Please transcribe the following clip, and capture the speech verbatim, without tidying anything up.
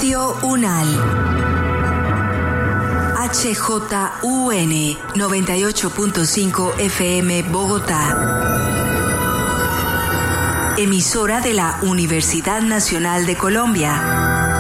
Radio UNAL. H J U N noventa y ocho punto cinco F M Bogotá. Emisora de la Universidad Nacional de Colombia.